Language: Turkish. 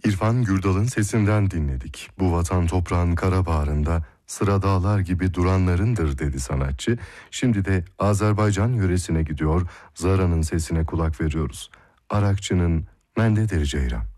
İrfan Gürdal'ın sesinden dinledik. Bu vatan toprağın kara bağrında sıra dağlar gibi duranlarındır dedi sanatçı. Şimdi de Azerbaycan yöresine gidiyor, Zara'nın sesine kulak veriyoruz. Arakçı'nın Mendedir Ceyran.